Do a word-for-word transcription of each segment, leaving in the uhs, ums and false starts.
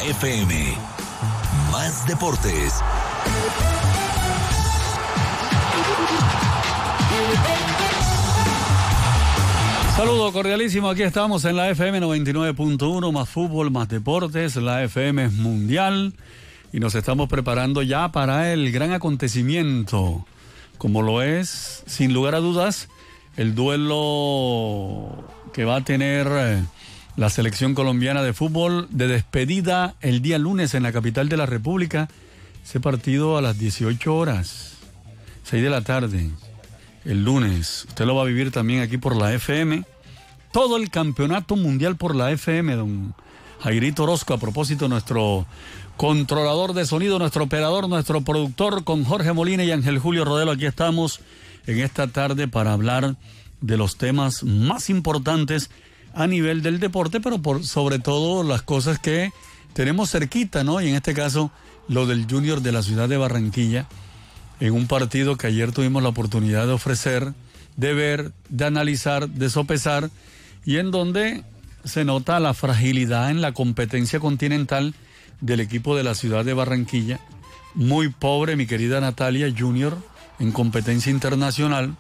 F M. Más deportes. Saludo cordialísimo, aquí estamos en la F M noventa y nueve punto uno, más fútbol, más deportes. La F M es mundial y nos estamos preparando ya para el gran acontecimiento, como lo es, sin lugar a dudas, el duelo que va a tener eh, la selección colombiana de fútbol de despedida el día lunes en la capital de la República. Ese partido a las dieciocho horas, seis de la tarde. El lunes, usted lo va a vivir también aquí por la F M. Todo el campeonato mundial por la F M, don Jairito Orozco. A propósito, nuestro controlador de sonido, nuestro operador, nuestro productor, con Jorge Molina y Ángel Julio Rodelo. Aquí estamos en esta tarde para hablar de los temas más importantes a nivel del deporte, pero por sobre todo las cosas que tenemos cerquita, ¿no? Y en este caso, lo del Junior de la ciudad de Barranquilla, en un partido que ayer tuvimos la oportunidad de ofrecer, de ver, de analizar, de sopesar, y en donde se nota la fragilidad en la competencia continental del equipo de la ciudad de Barranquilla. Muy pobre, mi querida Natalia, Junior, en competencia internacional.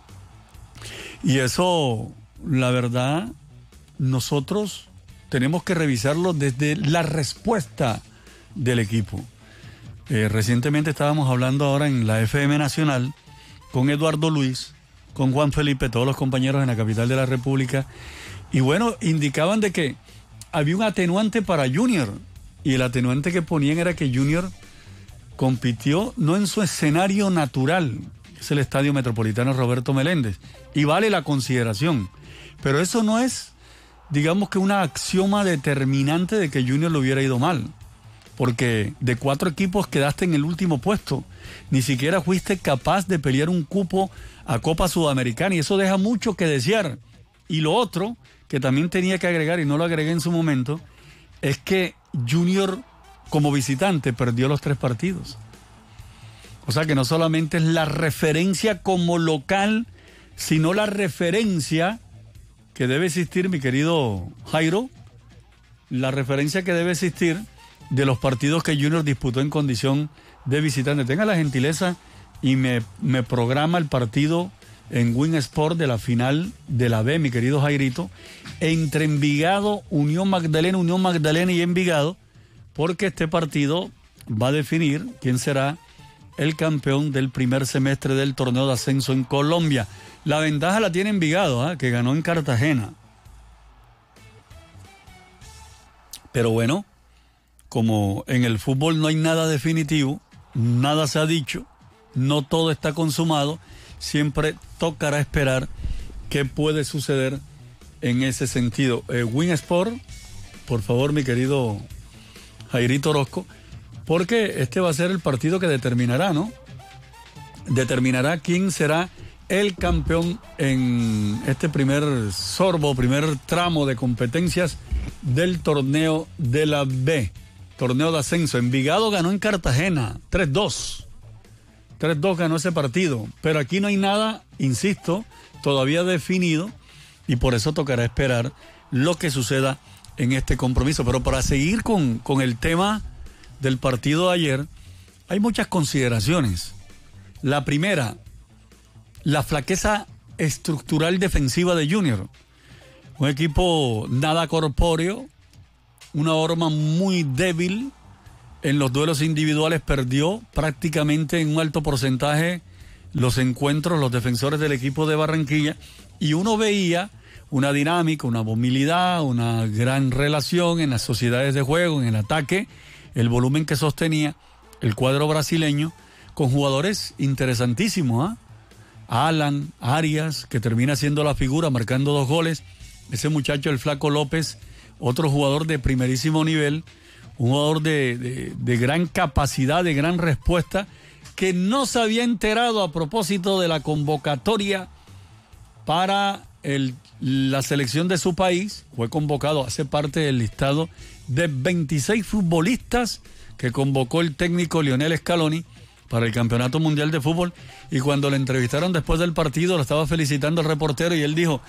Y eso, la verdad, nosotros tenemos que revisarlo desde la respuesta del equipo. Eh, recientemente estábamos hablando ahora en la F M Nacional con Eduardo Luis, con Juan Felipe, todos los compañeros en la capital de la República, y bueno, indicaban de que había un atenuante para Junior, y el atenuante que ponían era que Junior compitió no en su escenario natural, es el Estadio Metropolitano Roberto Meléndez, y vale la consideración, pero eso no es, digamos que una axioma determinante de que Junior le hubiera ido mal. Porque de cuatro equipos quedaste en el último puesto. Ni siquiera fuiste capaz de pelear un cupo a Copa Sudamericana, y eso deja mucho que desear. Y lo otro, que también tenía que agregar, y no lo agregué en su momento, es que Junior, como visitante, perdió los tres partidos. O sea que no solamente es la referencia como local, sino la referencia que debe existir, mi querido Jairo, la referencia que debe existir de los partidos que Junior disputó en condición de visitante. Tenga la gentileza y me, me programa el partido en Win Sport de la final de la B, mi querido Jairito, entre Envigado, Unión Magdalena, Unión Magdalena y Envigado, porque este partido va a definir quién será el campeón del primer semestre del torneo de ascenso en Colombia. La ventaja la tiene Envigado, ¿eh? Que ganó en Cartagena. Pero bueno, como en el fútbol no hay nada definitivo, nada se ha dicho, no todo está consumado, siempre tocará esperar qué puede suceder en ese sentido. Eh, Win Sport, por favor, mi querido Jairito Orozco, porque este va a ser el partido que determinará, ¿no? Determinará quién será el campeón en este primer sorbo, primer tramo de competencias del torneo de la B. Torneo de ascenso. Envigado ganó en Cartagena tres dos. tres dos ganó ese partido. Pero aquí no hay nada, insisto, todavía definido, y por eso tocará esperar lo que suceda en este compromiso. Pero para seguir con, con el tema del partido de ayer, hay muchas consideraciones. La primera, la flaqueza estructural defensiva de Junior. Un equipo nada corpóreo, una horma muy débil en los duelos individuales, perdió prácticamente en un alto porcentaje los encuentros, los defensores del equipo de Barranquilla, y uno veía una dinámica, una movilidad, una gran relación en las sociedades de juego, en el ataque, el volumen que sostenía el cuadro brasileño, con jugadores interesantísimos, ¿eh? Alan, Arias, que termina siendo la figura, marcando dos goles, ese muchacho, el Flaco López, otro jugador de primerísimo nivel, un jugador de, de, de gran capacidad, de gran respuesta, que no se había enterado a propósito de la convocatoria para el, la selección de su país. Fue convocado, hace parte del listado de veintiséis futbolistas que convocó el técnico Lionel Scaloni para el Campeonato Mundial de Fútbol, y cuando le entrevistaron después del partido, lo estaba felicitando el reportero y él dijo: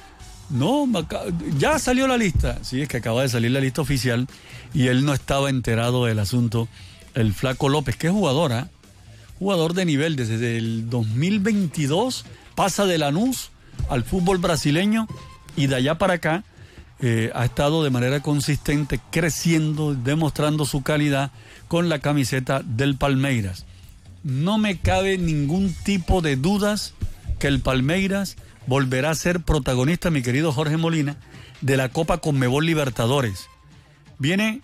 No, ya salió la lista. Sí, es que acaba de salir la lista oficial y él no estaba enterado del asunto. El Flaco López, que es jugadora, jugador de nivel desde el dos mil veintidós, pasa de Lanús al fútbol brasileño y de allá para acá eh, ha estado de manera consistente creciendo, demostrando su calidad con la camiseta del Palmeiras. No me cabe ningún tipo de dudas que el Palmeiras volverá a ser protagonista, mi querido Jorge Molina, de la Copa Conmebol Libertadores. Viene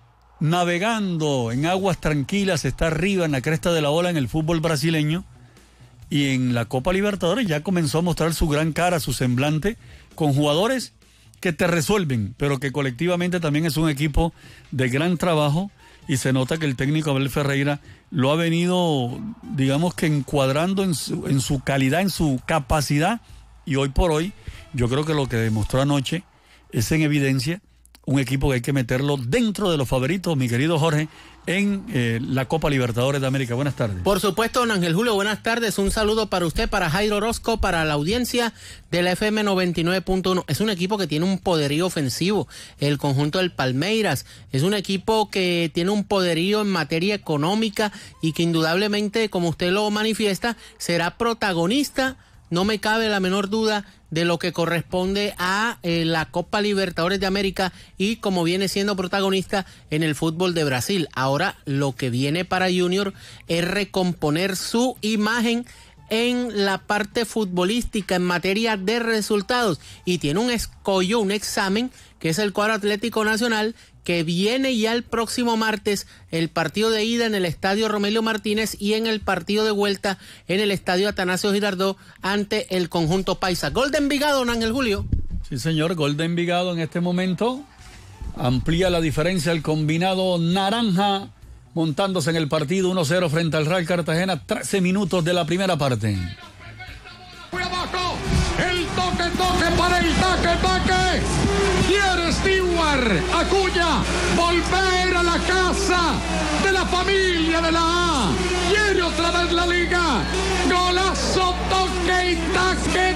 navegando en aguas tranquilas, está arriba en la cresta de la ola en el fútbol brasileño y en la Copa Libertadores ya comenzó a mostrar su gran cara, su semblante, con jugadores que te resuelven, pero que colectivamente también es un equipo de gran trabajo y se nota que el técnico Abel Ferreira lo ha venido, digamos que encuadrando en su, en su calidad, en su capacidad, y hoy por hoy yo creo que lo que demostró anoche es en evidencia un equipo que hay que meterlo dentro de los favoritos, mi querido Jorge, en eh, la Copa Libertadores de América. Buenas tardes. Por supuesto, don Ángel Julio, buenas tardes. Un saludo para usted, para Jairo Orozco, para la audiencia de la F M noventa y nueve punto uno. Es un equipo que tiene un poderío ofensivo, el conjunto del Palmeiras. Es un equipo que tiene un poderío en materia económica y que indudablemente, como usted lo manifiesta, será protagonista, no me cabe la menor duda, de lo que corresponde a eh, la Copa Libertadores de América y como viene siendo protagonista en el fútbol de Brasil. Ahora lo que viene para Junior es recomponer su imagen en la parte futbolística, en materia de resultados, y tiene un escollo, un examen, que es el cuadro Atlético Nacional, que viene ya el próximo martes, el partido de ida en el estadio Romelio Martínez y en el partido de vuelta en el estadio Atanasio Girardot ante el conjunto paisa. Gol de Envigado, don Ángel Julio. Sí, señor, gol de Envigado en este momento. Amplía la diferencia el combinado naranja, montándose en el partido uno cero frente al Real Cartagena, trece minutos de la primera parte. Muy abajo, el toque, toque para el taque, taque. Quiere Stewart, Acuña, volver a la casa de la familia de la A. Quiere otra vez la liga. Golazo, toque y taque,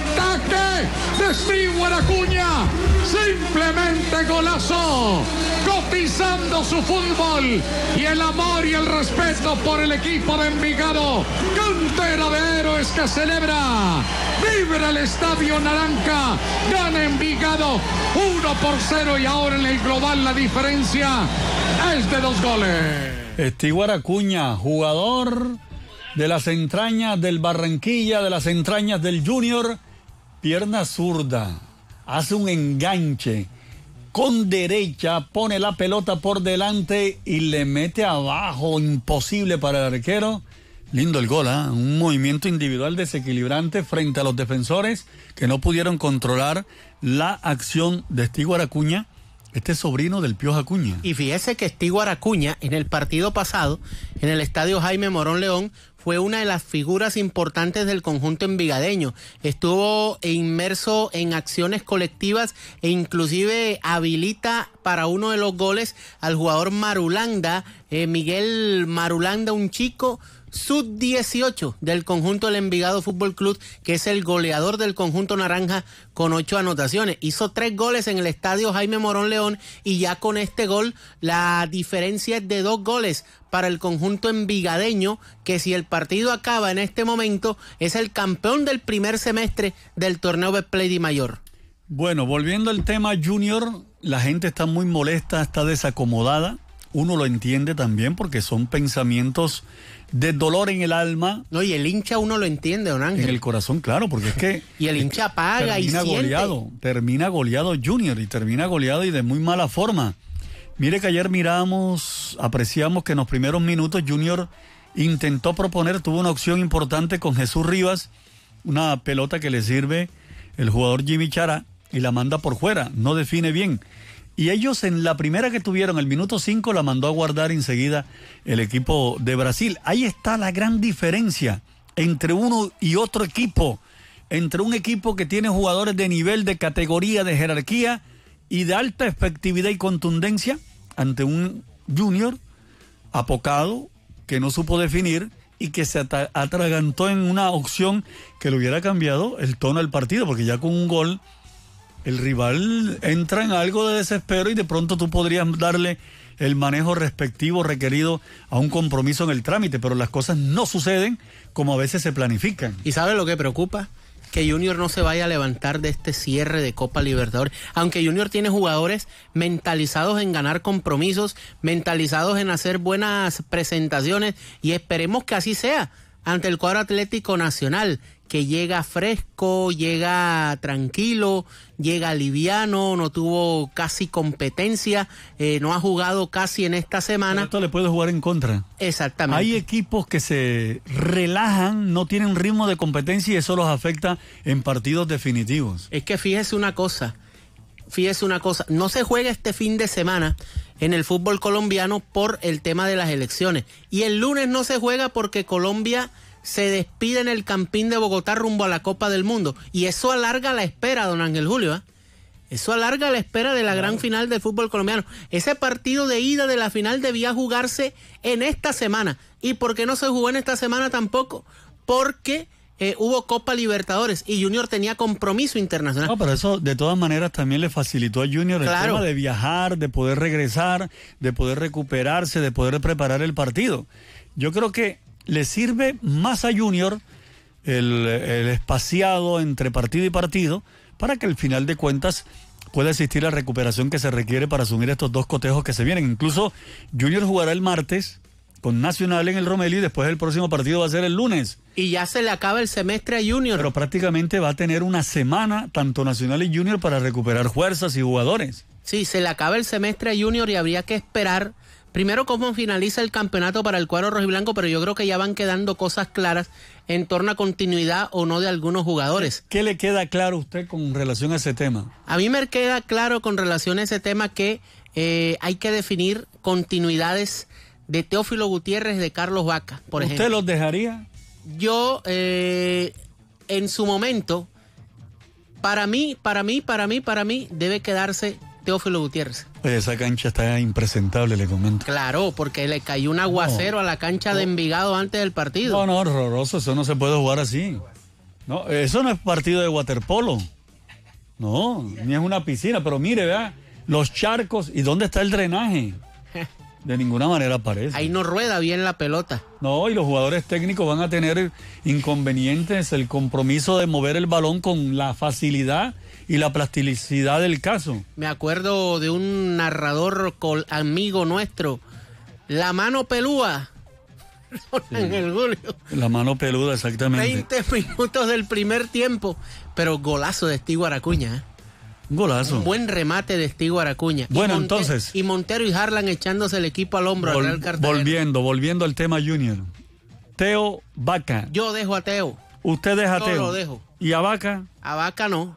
taque de Stewart Acuña. Simplemente golazo, cotizando su fútbol y el amor y el respeto por el equipo de Envigado. Cantera de héroes que celebra. Vibra el estadio naranja. Gana Envigado uno por cero y ahora en el global la diferencia es de dos goles. Stewart Acuña, jugador de las entrañas del Barranquilla, de las entrañas del Junior, pierna zurda. Hace un enganche con derecha, pone la pelota por delante y le mete abajo, imposible para el arquero. Lindo el gol, ¿eh? Un movimiento individual desequilibrante frente a los defensores que no pudieron controlar la acción de Stewart Acuña, este sobrino del Piojo Acuña. Y fíjese que Stewart Acuña en el partido pasado, en el estadio Jaime Morón León, fue una de las figuras importantes del conjunto envigadeño. Estuvo inmerso en acciones colectivas e inclusive habilita para uno de los goles al jugador Marulanda, eh, Miguel Marulanda, un chico sub dieciocho del conjunto del Envigado Fútbol Club, que es el goleador del conjunto naranja con ocho anotaciones. Hizo tres goles en el estadio Jaime Morón León y ya con este gol la diferencia es de dos goles para el conjunto envigadeño, que si el partido acaba en este momento es el campeón del primer semestre del torneo Betplay Di Mayor. Bueno, volviendo al tema Junior, la gente está muy molesta, está desacomodada. Uno lo entiende también porque son pensamientos de dolor en el alma. No, y el hincha uno lo entiende, don Ángel. En el corazón, claro, porque es que... y el hincha paga y siente. Goleado, termina goleado Junior y termina goleado y de muy mala forma. Mire que ayer miramos, apreciamos que en los primeros minutos Junior intentó proponer, tuvo una opción importante con Jesús Rivas, una pelota que le sirve el jugador Jimmy Chará y la manda por fuera, no define bien. Y ellos en la primera que tuvieron, el minuto cinco, la mandó a guardar enseguida el equipo de Brasil. Ahí está la gran diferencia entre uno y otro equipo. Entre un equipo que tiene jugadores de nivel, de categoría, de jerarquía y de alta efectividad y contundencia, ante un Junior apocado, que no supo definir y que se atragantó en una opción que le hubiera cambiado el tono del partido, porque ya con un gol el rival entra en algo de desespero y de pronto tú podrías darle el manejo respectivo requerido a un compromiso en el trámite, pero las cosas no suceden como a veces se planifican. ¿Y sabe lo que preocupa? Que Junior no se vaya a levantar de este cierre de Copa Libertadores, aunque Junior tiene jugadores mentalizados en ganar compromisos, mentalizados en hacer buenas presentaciones, y esperemos que así sea ante el cuadro Atlético Nacional, que llega fresco, llega tranquilo, llega liviano, no tuvo casi competencia, eh, no ha jugado casi en esta semana. Pero esto le puede jugar en contra. Exactamente. Hay equipos que se relajan, no tienen ritmo de competencia y eso los afecta en partidos definitivos. Es que fíjese una cosa, fíjese una cosa, no se juega este fin de semana en el fútbol colombiano por el tema de las elecciones, y el lunes no se juega porque Colombia se despide en el Campín de Bogotá rumbo a la Copa del Mundo, y eso alarga la espera, don Ángel Julio, ¿eh? Eso alarga la espera de la gran final del fútbol colombiano. Ese partido de ida de la final debía jugarse en esta semana. ¿Y por qué no se jugó en esta semana tampoco? Porque eh, hubo Copa Libertadores y Junior tenía compromiso internacional. No, pero eso de todas maneras también le facilitó a Junior el Claro. tema de viajar, de poder regresar, de poder recuperarse, de poder preparar el partido. Yo creo que le sirve más a Junior el, el espaciado entre partido y partido para que al final de cuentas pueda existir la recuperación que se requiere para asumir estos dos cotejos que se vienen. Incluso Junior jugará el martes con Nacional en el Romelio y después el próximo partido va a ser el lunes. Y ya se le acaba el semestre a Junior. Pero prácticamente va a tener una semana tanto Nacional y Junior para recuperar fuerzas y jugadores. Sí, se le acaba el semestre a Junior y habría que esperar primero cómo finaliza el campeonato para el cuadro rojiblanco, pero yo creo que ya van quedando cosas claras en torno a continuidad o no de algunos jugadores. ¿Qué le queda claro a usted con relación a ese tema? A mí me queda claro con relación a ese tema que eh, hay que definir continuidades de Teófilo Gutiérrez, de Carlos Vaca, por ¿Usted ejemplo. los dejaría? Yo, eh, en su momento, para mí, para mí, para mí, para mí, debe quedarse Teófilo Gutiérrez. Oye, esa cancha está impresentable, le comento. Claro, porque le cayó un aguacero No. a la cancha de Envigado antes del partido. No, no, horroroso, eso no se puede jugar así. No, eso no es partido de waterpolo. No, ni es una piscina, pero mire, vea, los charcos, ¿y dónde está el drenaje? De ninguna manera aparece. Ahí no rueda bien la pelota. No, y los jugadores técnicos van a tener inconvenientes, el compromiso de mover el balón con la facilidad y la plasticidad del caso. Me acuerdo de un narrador col amigo nuestro, la mano pelúa. Sí. Ángel Julio. La mano peluda, exactamente. veinte minutos del primer tiempo, pero golazo de Steve Acuña. ¿eh? Un golazo. Un buen remate de Steve Acuña. Bueno, y Monte entonces. Y Montero y Harlan echándose el equipo al hombro Vol- al Real Cartagena. volviendo, volviendo al tema Junior. Teo Vaca. Yo dejo a Teo. Usted deja a Yo Teo. lo dejo. ¿Y a Vaca? A Vaca no.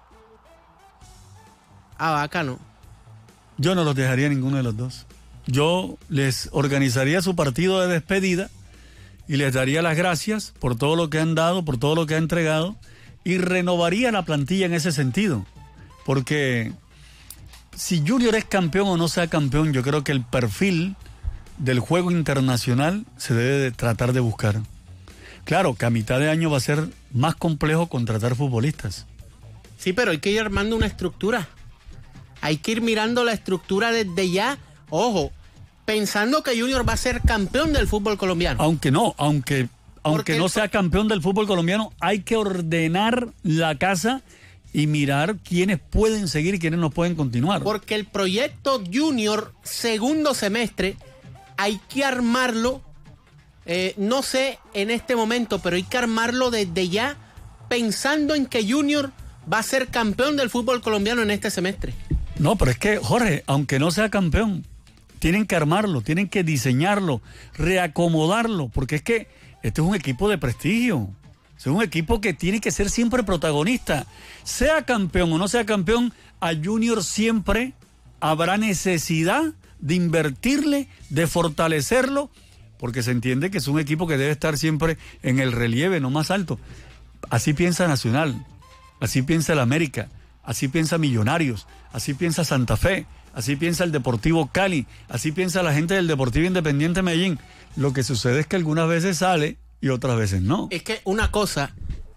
A Vaca no. Yo no los dejaría ninguno de los dos. Yo les organizaría su partido de despedida y les daría las gracias por todo lo que han dado, por todo lo que han entregado, y renovaría la plantilla en ese sentido. Porque si Junior es campeón o no sea campeón, yo creo que el perfil del juego internacional se debe de tratar de buscar. Claro, que a mitad de año va a ser más complejo contratar futbolistas. Sí, pero hay que ir armando una estructura. Hay que ir mirando la estructura desde ya. Ojo, pensando que Junior va a ser campeón del fútbol colombiano. Aunque no, aunque, aunque Porque no el- sea campeón del fútbol colombiano, hay que ordenar la casa y mirar quiénes pueden seguir y quiénes no pueden continuar. Porque el proyecto Junior segundo semestre hay que armarlo, eh, no sé en este momento, pero hay que armarlo desde ya pensando en que Junior va a ser campeón del fútbol colombiano en este semestre. No, pero es que, Jorge, aunque no sea campeón, tienen que armarlo, tienen que diseñarlo, reacomodarlo, porque es que este es un equipo de prestigio. Es un equipo que tiene que ser siempre protagonista. Sea campeón o no sea campeón, a Junior siempre habrá necesidad de invertirle, de fortalecerlo, porque se entiende que es un equipo que debe estar siempre en el relieve, no más alto. Así piensa Nacional, así piensa el América, así piensa Millonarios, así piensa Santa Fe, así piensa el Deportivo Cali, así piensa la gente del Deportivo Independiente Medellín. Lo que sucede es que algunas veces sale y otras veces no. Es que una cosa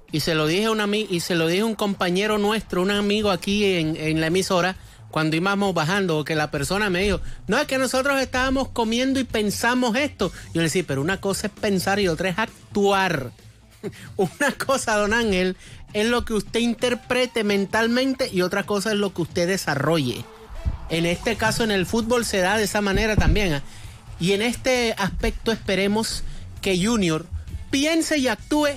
y se lo dije a un ami- y se lo dije a un compañero nuestro, un amigo aquí en, en la emisora, cuando íbamos bajando, que la persona me dijo, no, es que nosotros estábamos comiendo y pensamos esto. Yo le decía, pero una cosa es pensar y otra es actuar. Una cosa, don Ángel, es lo que usted interprete mentalmente y otra cosa es lo que usted desarrolle. En este caso, en el fútbol se da de esa manera también, ¿eh? Y en este aspecto esperemos que Junior piense y actúe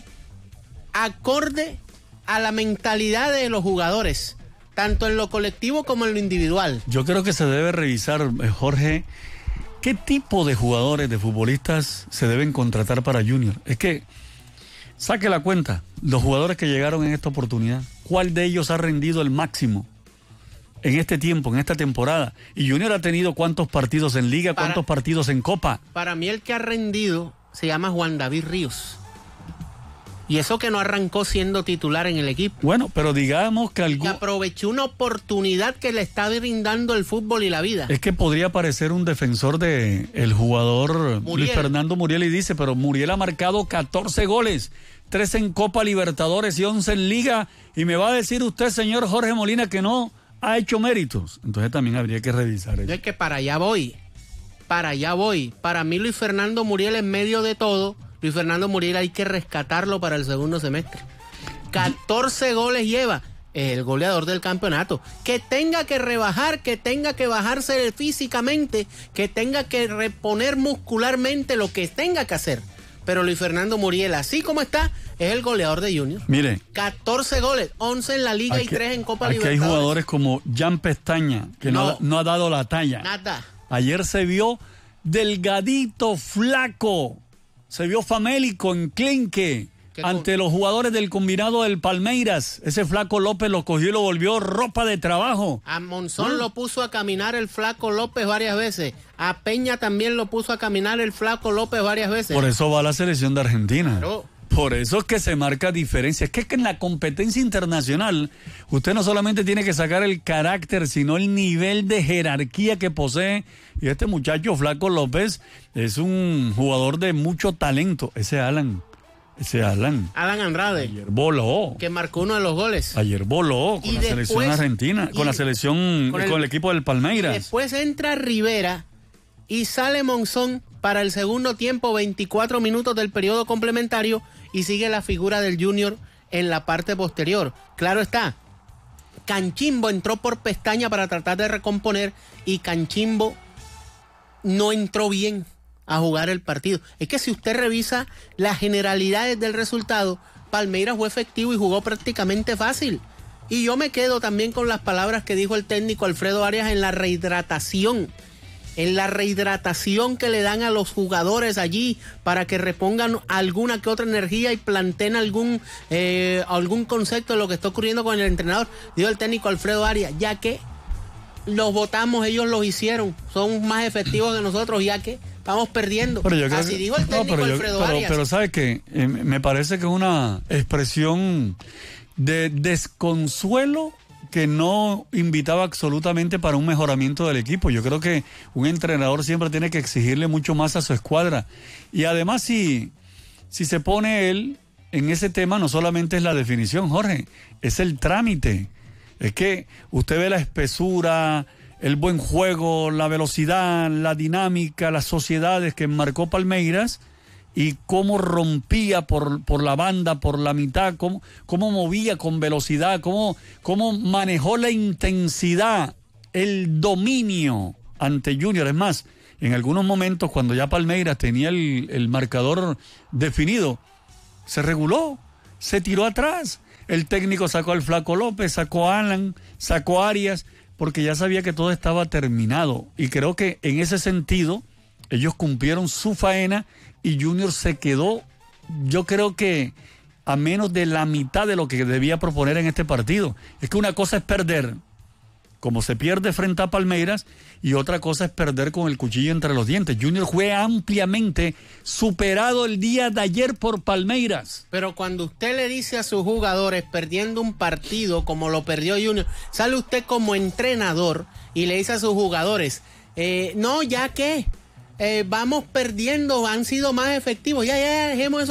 acorde a la mentalidad de los jugadores, tanto en lo colectivo como en lo individual. Yo creo que se debe revisar, Jorge, qué tipo de jugadores, de futbolistas se deben contratar para Junior. Es que, saque la cuenta, los jugadores que llegaron en esta oportunidad, ¿cuál de ellos ha rendido el máximo en este tiempo, en esta temporada? Y Junior ha tenido cuántos partidos en Liga, Para, cuántos partidos en Copa. Para mí el que ha rendido se llama Juan David Ríos. Y eso que no arrancó siendo titular en el equipo. Bueno, pero digamos que algún... Que aprovechó una oportunidad que le está brindando el fútbol y la vida. Es que podría parecer un defensor de el jugador Muriel. Luis Fernando Muriel y dice, pero Muriel ha marcado catorce goles, tres en Copa Libertadores y once en Liga. Y me va a decir usted, señor Jorge Molina, que no ha hecho méritos. Entonces también habría que revisar eso. Yo es que para allá voy. Para allá voy. Para mí Luis Fernando Muriel en medio de todo... Luis Fernando Muriel hay que rescatarlo para el segundo semestre. catorce goles lleva, el goleador del campeonato. Que tenga que rebajar, que tenga que bajarse físicamente, que tenga que reponer muscularmente lo que tenga que hacer. Pero Luis Fernando Muriel, así como está, es el goleador de Junior. Mire. catorce goles, once en la Liga aquí, y tres en Copa aquí Libertadores. Aquí hay jugadores como Jan Pestaña, que no, no, no ha dado la talla. Nada. Ayer se vio delgadito, flaco. Se vio famélico, enclenque, ante los jugadores del combinado del Palmeiras. Ese Flaco López lo cogió y lo volvió ropa de trabajo. A Monzón ¿Ah? lo puso a caminar el Flaco López varias veces. A Peña también lo puso a caminar el Flaco López varias veces. Por eso va a la selección de Argentina. Claro. Por eso es que se marca diferencia. Es que, es que en la competencia internacional usted no solamente tiene que sacar el carácter, sino el nivel de jerarquía que posee. Y este muchacho Flaco López es un jugador de mucho talento. Ese Alan, ese Alan. Alan Andrade. Ayer voló. Que marcó uno de los goles. Ayer voló con y la después, selección argentina, con la selección, con el, con el equipo del Palmeiras. Después entra Rivera y sale Monzón para el segundo tiempo, veinticuatro minutos del periodo complementario, y sigue la figura del Junior en la parte posterior. Claro está, Canchimbo entró por Pestaña para tratar de recomponer y Canchimbo no entró bien a jugar el partido. Es que si usted revisa las generalidades del resultado, Palmeiras fue efectivo y jugó prácticamente fácil. Y yo me quedo también con las palabras que dijo el técnico Alfredo Arias en la rehidratación. En la rehidratación que le dan a los jugadores allí para que repongan alguna que otra energía y planteen algún eh, algún concepto de lo que está ocurriendo con el entrenador. Dijo el técnico Alfredo Arias, ya que los votamos, ellos los hicieron, son más efectivos que nosotros, ya que vamos perdiendo. Pero yo creo Así que, dijo el técnico no, pero Alfredo yo, pero, Arias. Pero sabe que eh, me parece que es una expresión de desconsuelo que no invitaba absolutamente para un mejoramiento del equipo. Yo creo que un entrenador siempre tiene que exigirle mucho más a su escuadra. Y además, si, si se pone él en ese tema, no solamente es la definición, Jorge, es el trámite. Es que usted ve la espesura, el buen juego, la velocidad, la dinámica, las sociedades que marcó Palmeiras, y cómo rompía por, por la banda, por la mitad, cómo, cómo movía con velocidad, cómo, cómo manejó la intensidad, el dominio ante Junior. Es más, en algunos momentos cuando ya Palmeiras tenía el, el marcador definido, se reguló, se tiró atrás. El técnico sacó al Flaco López, sacó a Alan, sacó a Arias, porque ya sabía que todo estaba terminado. Y creo que en ese sentido ellos cumplieron su faena y Junior se quedó, yo creo que a menos de la mitad de lo que debía proponer en este partido. Es que una cosa es perder, como se pierde frente a Palmeiras, y otra cosa es perder con el cuchillo entre los dientes. Junior fue ampliamente superado el día de ayer por Palmeiras. Pero cuando usted le dice a sus jugadores perdiendo un partido como lo perdió Junior, sale usted como entrenador y le dice a sus jugadores, eh, no, ya que eh, vamos perdiendo, han sido más efectivos, ya, ya, dejemos eso así.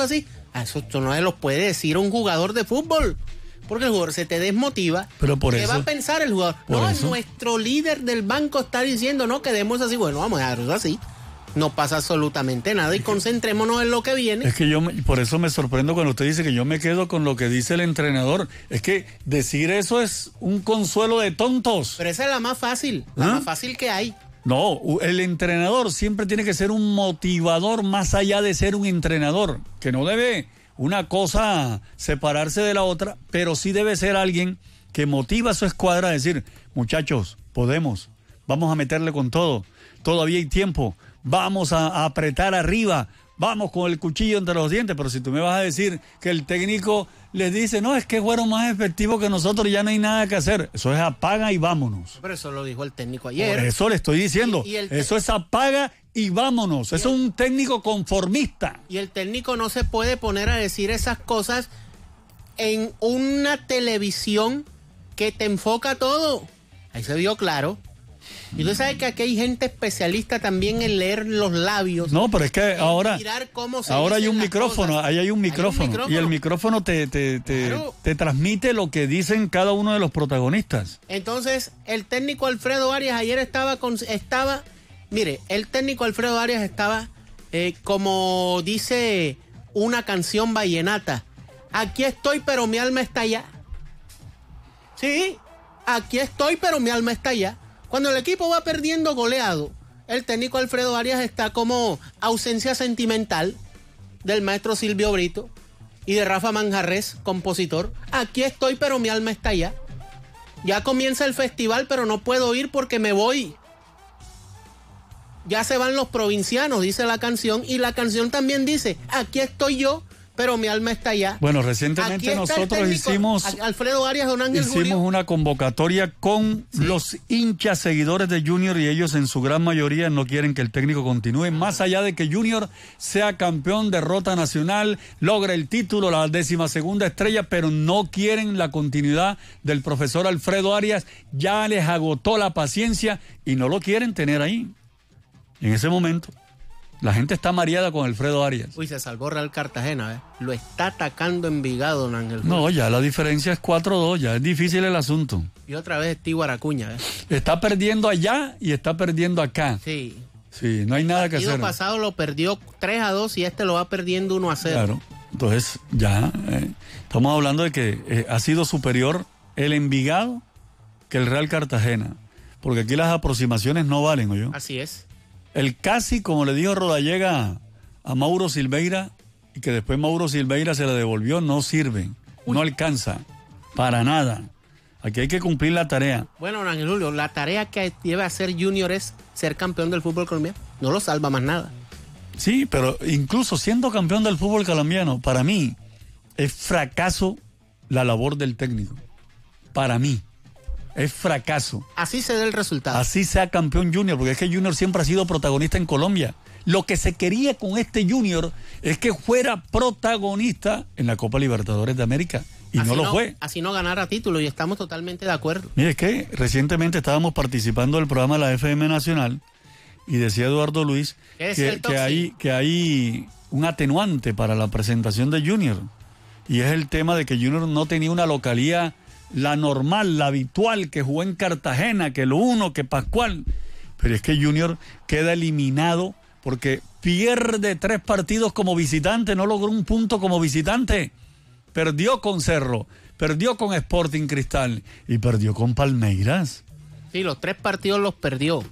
Eso no se los puede decir un jugador de fútbol. Porque el jugador se te desmotiva. Pero por ¿Qué eso, va a pensar el jugador? No, eso. Nuestro líder del banco está diciendo, no, quedemos así. Bueno, vamos a dejarlo así. No pasa absolutamente nada y concentrémonos en lo que viene. Es que yo, me, por eso me sorprendo cuando usted dice que yo me quedo con lo que dice el entrenador. Es que decir eso es un consuelo de tontos. Pero esa es la más fácil, la ¿Ah? más fácil que hay. No, el entrenador siempre tiene que ser un motivador más allá de ser un entrenador, que no debe una cosa separarse de la otra, pero sí debe ser alguien que motiva a su escuadra a decir, muchachos, podemos, vamos a meterle con todo, todavía hay tiempo, vamos a, a apretar arriba, vamos con el cuchillo entre los dientes. Pero si tú me vas a decir que el técnico les dice, no, es que fueron más efectivos que nosotros y ya no hay nada que hacer, eso es apaga y vámonos. Pero eso lo dijo el técnico ayer. Por eso le estoy diciendo, y, y te... eso es apaga y vámonos, y eso el... es un técnico conformista. Y el técnico no se puede poner a decir esas cosas en una televisión que te enfoca todo. Ahí se vio claro. Y tú sabes que aquí hay gente especialista también en leer los labios. No, pero es que ahora, cómo se ahora hay un micrófono, ahí hay un micrófono, hay un micrófono. Y el micrófono te, te, te, claro. te transmite lo que dicen cada uno de los protagonistas. Entonces, el técnico Alfredo Arias ayer estaba, con, estaba mire, el técnico Alfredo Arias estaba, eh, como dice una canción vallenata, aquí estoy pero mi alma está allá. Sí, aquí estoy pero mi alma está allá. Cuando el equipo va perdiendo goleado, el técnico Alfredo Arias está como ausencia sentimental del maestro Silvio Brito y de Rafa Manjarres, compositor. Aquí estoy, pero mi alma está allá. Ya comienza el festival, pero no puedo ir porque me voy. Ya se van los provincianos, dice la canción, y la canción también dice, aquí estoy yo, pero mi alma está allá. Bueno, recientemente nosotros hicimos Alfredo Arias, Don Ángel hicimos Julio. una convocatoria con sí. los hinchas seguidores de Junior y ellos en su gran mayoría no quieren que el técnico continúe, más allá de que Junior sea campeón, derrota nacional, logre el título, la décima segunda estrella, pero no quieren la continuidad del profesor Alfredo Arias, ya les agotó la paciencia y no lo quieren tener ahí. En ese momento la gente está mareada con Alfredo Arias. Uy, se salvó Real Cartagena, ¿eh? Lo está atacando Envigado, don Ángel. No, ya la diferencia es cuatro dos, ya es difícil el asunto. Y otra vez Tío Aracuña, ¿eh? Está perdiendo allá y está perdiendo acá. Sí. Sí, no hay nada que hacer. El partido pasado lo perdió tres a dos y este lo va perdiendo uno a cero. Claro, entonces ya eh, estamos hablando de que eh, ha sido superior el Envigado que el Real Cartagena. Porque aquí las aproximaciones no valen, ¿oyó? Así es. El casi, como le dijo Rodallega a Mauro Silveira, y que después Mauro Silveira se la devolvió, no sirve, Uy. no alcanza, para nada. Aquí hay que cumplir la tarea. Bueno, Ángel Julio, la tarea que debe hacer Junior es ser campeón del fútbol colombiano. No lo salva más nada. Sí, pero incluso siendo campeón del fútbol colombiano, para mí es fracaso la labor del técnico. Para mí. Es fracaso. Así se da el resultado. Así sea campeón Junior, porque es que Junior siempre ha sido protagonista en Colombia. Lo que se quería con este Junior es que fuera protagonista en la Copa Libertadores de América. Y así no lo no, fue. Así no ganara título y estamos totalmente de acuerdo. Mire, es que recientemente estábamos participando del programa de la F M Nacional y decía Eduardo Luis que, que, hay, que hay un atenuante para la presentación de Junior. Y es el tema de que Junior no tenía una localía, la normal, la habitual, que jugó en Cartagena, que lo uno, que Pascual. Pero es que Junior queda eliminado porque pierde tres partidos como visitante, no logró un punto como visitante. Perdió con Cerro, perdió con Sporting Cristal y perdió con Palmeiras. Sí, los tres partidos los perdió.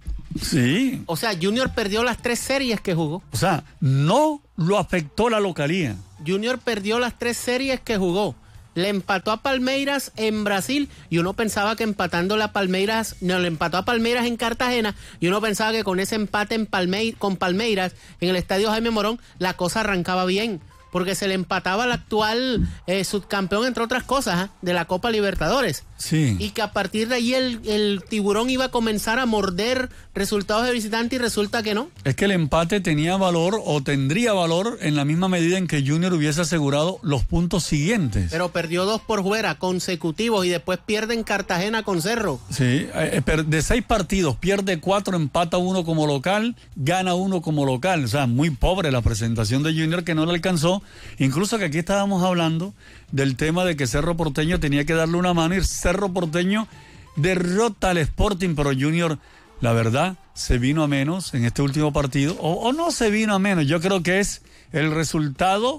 Sí. O sea, Junior perdió las tres series que jugó. O sea, no lo afectó la localía. Junior perdió las tres series que jugó. Le empató a Palmeiras en Brasil y uno pensaba que empatándole a Palmeiras, no, le empató a Palmeiras en Cartagena y uno pensaba que con ese empate en Palme, con Palmeiras en el estadio Jaime Morón la cosa arrancaba bien, porque se le empataba al actual eh, subcampeón, entre otras cosas, ¿eh? de la Copa Libertadores. Sí. Y que a partir de ahí el, el tiburón iba a comenzar a morder resultados de visitante y resulta que no. Es que el empate tenía valor o tendría valor en la misma medida en que Junior hubiese asegurado los puntos siguientes. Pero perdió dos por fuera consecutivos y después pierde en Cartagena con Cerro. Sí, de seis partidos pierde cuatro, empata uno como local, gana uno como local. O sea, muy pobre la presentación de Junior, que no le alcanzó. Incluso que aquí estábamos hablando del tema de que Cerro Porteño tenía que darle una mano y Cerro Porteño derrota al Sporting, pero Junior, la verdad, se vino a menos en este último partido, o, o no se vino a menos. Yo creo que es el resultado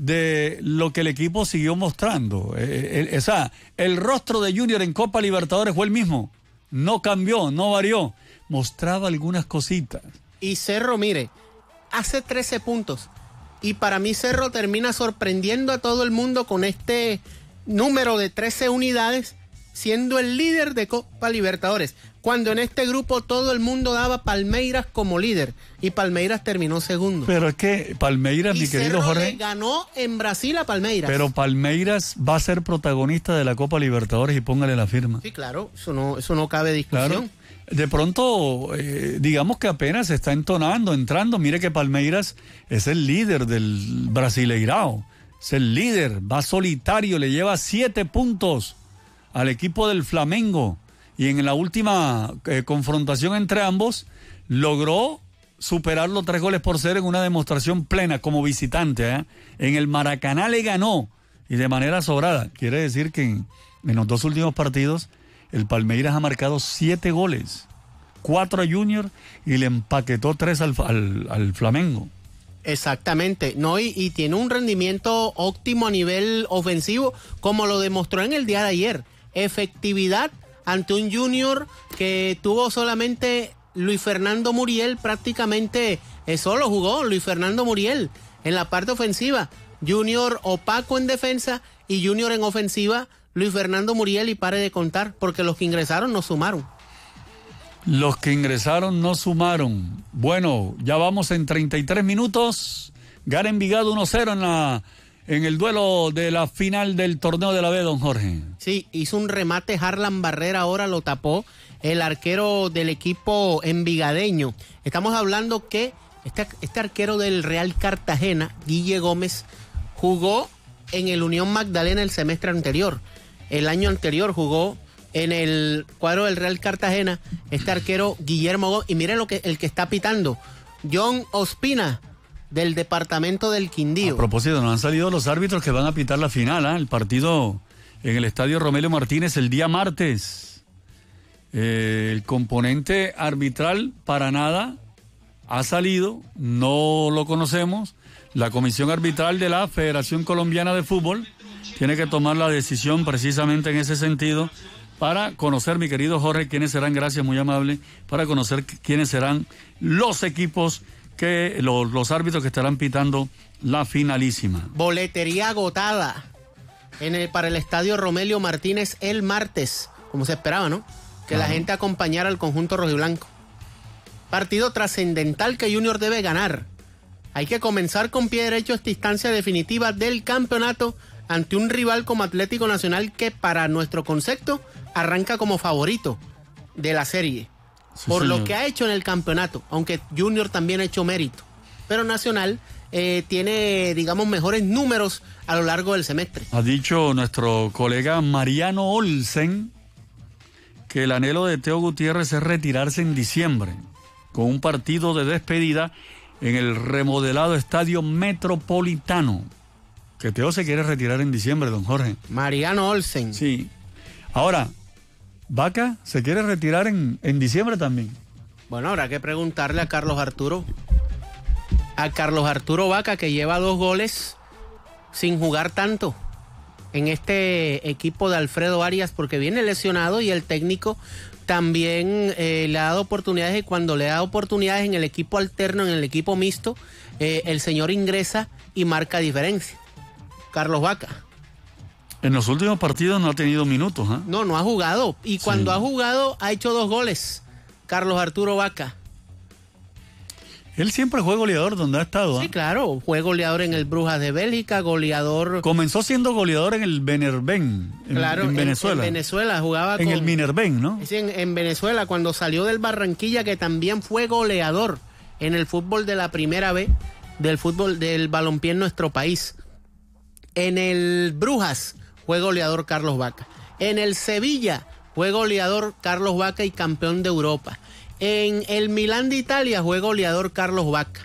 de lo que el equipo siguió mostrando. Eh, el, o sea, el rostro de Junior en Copa Libertadores fue el mismo, no cambió, no varió, mostraba algunas cositas. Y Cerro, mire, hace trece puntos. Y para mí Cerro termina sorprendiendo a todo el mundo con este número de trece unidades, siendo el líder de Copa Libertadores. Cuando en este grupo todo el mundo daba Palmeiras como líder. Y Palmeiras terminó segundo. Pero es que Palmeiras, y mi querido Cerro Jorge, le ganó en Brasil a Palmeiras. Pero Palmeiras va a ser protagonista de la Copa Libertadores y póngale la firma. Sí, claro, eso no, eso no cabe discusión. Claro. De pronto, eh, digamos que apenas se está entonando, entrando. Mire que Palmeiras es el líder del Brasileirao. Es el líder, va solitario, le lleva siete puntos al equipo del Flamengo. Y en la última eh, confrontación entre ambos, logró superarlo tres goles por cero en una demostración plena como visitante. ¿eh? En el Maracaná le ganó y de manera sobrada. Quiere decir que en, en los dos últimos partidos, el Palmeiras ha marcado siete goles, cuatro a Junior y le empaquetó tres al, al, al Flamengo. Exactamente, no y, y tiene un rendimiento óptimo a nivel ofensivo, como lo demostró en el día de ayer. Efectividad ante un Junior que tuvo solamente Luis Fernando Muriel, prácticamente eh, solo jugó Luis Fernando Muriel en la parte ofensiva. Junior opaco en defensa y Junior en ofensiva, Luis Fernando Muriel y pare de contar, porque los que ingresaron no sumaron. Los que ingresaron no sumaron. Bueno, ya vamos en treinta y tres minutos. Gana Envigado uno cero en la en el duelo de la final del torneo de la B, don Jorge. Sí, hizo un remate Harlan Barrera, ahora lo tapó el arquero del equipo envigadeño. Estamos hablando que este, este arquero del Real Cartagena, Guille Gómez, jugó en el Unión Magdalena el semestre anterior. El año anterior jugó en el cuadro del Real Cartagena este arquero Guillermo Gómez. Y miren lo que, el que está pitando, John Ospina, del departamento del Quindío. A propósito, nos han salido los árbitros que van a pitar la final, ¿eh? El partido en el estadio Romelio Martínez el día martes. Eh, el componente arbitral para nada ha salido, no lo conocemos. La comisión arbitral de la Federación Colombiana de Fútbol tiene que tomar la decisión precisamente en ese sentido para conocer, mi querido Jorge, quiénes serán, gracias, muy amable, para conocer quiénes serán los equipos que los, los árbitros que estarán pitando la finalísima. Boletería agotada en el, para el estadio Romelio Martínez el martes, como se esperaba, ¿no? Que Ajá. la gente acompañara al conjunto rojiblanco. Partido trascendental que Junior debe ganar. Hay que comenzar con pie derecho esta instancia definitiva del campeonato ante un rival como Atlético Nacional que para nuestro concepto arranca como favorito de la serie. Sí, por señor. Lo que ha hecho en el campeonato, aunque Junior también ha hecho mérito. Pero Nacional eh, tiene, digamos, mejores números a lo largo del semestre. Ha dicho nuestro colega Mariano Olsen que el anhelo de Teo Gutiérrez es retirarse en diciembre con un partido de despedida en el remodelado Estadio Metropolitano. Que Teo se quiere retirar en diciembre, don Jorge. Mariano Olsen. Sí. Ahora, Vaca se quiere retirar en, en diciembre también. Bueno, habrá que preguntarle a Carlos Arturo. A Carlos Arturo Vaca, que lleva dos goles sin jugar tanto en este equipo de Alfredo Arias, porque viene lesionado y el técnico también eh, le ha dado oportunidades, y cuando le da oportunidades en el equipo alterno, en el equipo mixto, eh, el señor ingresa y marca diferencia. Carlos Vaca. En los últimos partidos no ha tenido minutos, ¿eh? No, no ha jugado. Y cuando sí. ha jugado, ha hecho dos goles. Carlos Arturo Vaca. Él siempre fue goleador donde ha estado. ¿eh? Sí, claro, fue goleador en el Brujas de Bélgica, goleador... Comenzó siendo goleador en el Minerven, en, claro, en Venezuela. En, en Venezuela jugaba en con... el Minerven, ¿no? Sí, en, en Venezuela, cuando salió del Barranquilla, que también fue goleador en el fútbol de la primera B, del fútbol del balompié en nuestro país. En el Brujas fue goleador Carlos Vaca. En el Sevilla fue goleador Carlos Vaca y campeón de Europa. En el Milán de Italia fue goleador Carlos Vaca.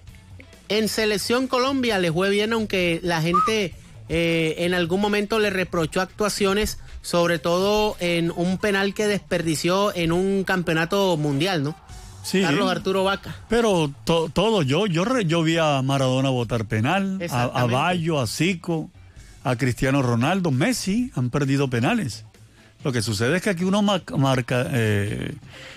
En Selección Colombia le fue bien, aunque la gente eh, en algún momento le reprochó actuaciones, sobre todo en un penal que desperdició en un campeonato mundial, ¿no? Sí, Carlos Arturo Vaca. Pero to, todo, yo, yo, yo vi a Maradona botar penal, a, a Bayo, a Zico, a Cristiano Ronaldo, Messi, han perdido penales. Lo que sucede es que aquí uno marca, eh,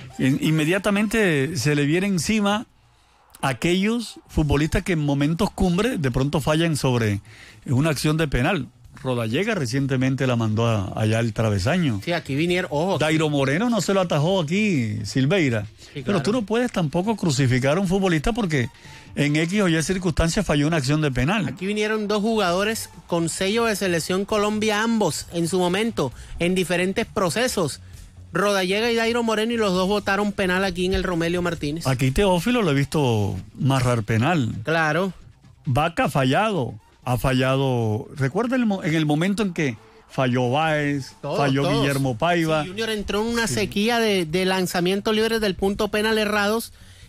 inmediatamente se le viene encima a aquellos futbolistas que en momentos cumbre de pronto fallan sobre una acción de penal. Rodallega recientemente la mandó a, allá al travesaño. Sí, aquí vinieron, ojo. Dairo Moreno no se lo atajó aquí, Silveira. Sí, claro. Pero tú no puedes tampoco crucificar a un futbolista porque en X o Y circunstancias falló una acción de penal. Aquí vinieron dos jugadores con sello de Selección Colombia, ambos en su momento, en diferentes procesos. Rodallega y Dairo Moreno, y los dos votaron penal aquí en el Romelio Martínez. Aquí Teófilo lo he visto marrar penal. Claro. Vaca ha fallado. Ha fallado, recuerda el, en el momento en que falló Báez, todo, falló todos. Guillermo Paiva. Sí, Junior entró en una sí. sequía de, de lanzamientos libres del punto penal errados,